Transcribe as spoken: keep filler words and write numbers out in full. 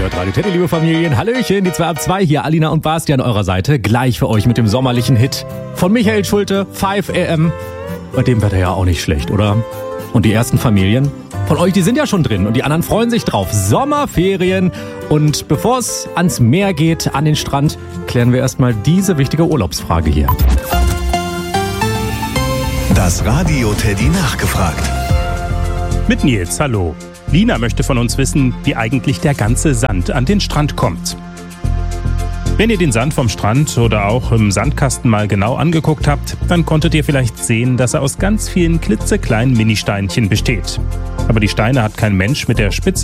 hört Radio Teddy, liebe Familien. Hallöchen, die zwei ab zwei hier, Alina und Basti an eurer Seite. Gleich für euch mit dem sommerlichen Hit von Michael Schulte, fünf A M. Bei dem Wetter ja auch nicht schlecht, oder? Und die ersten Familien von euch, die sind ja schon drin und die anderen freuen sich drauf. Sommerferien. Und bevor es ans Meer geht, an den Strand, klären wir erstmal diese wichtige Urlaubsfrage hier. Das Radio Teddy nachgefragt. Mit Nils, hallo. Lina möchte von uns wissen, wie eigentlich der ganze Sand an den Strand kommt. Wenn ihr den Sand vom Strand oder auch im Sandkasten mal genau angeguckt habt, dann konntet ihr vielleicht sehen, dass er aus ganz vielen klitzekleinen Ministeinchen besteht. Aber die Steine hat kein Mensch mit der Spitze